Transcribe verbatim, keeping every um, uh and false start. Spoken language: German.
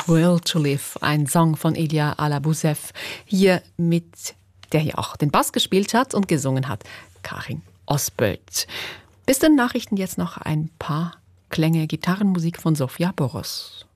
Will to Live, ein Song von Elia Alabouzef, hier mit, der hier auch den Bass gespielt hat und gesungen hat, Karin Osböld. Bis den Nachrichten jetzt noch ein paar Klänge Gitarrenmusik von Sofia Boros.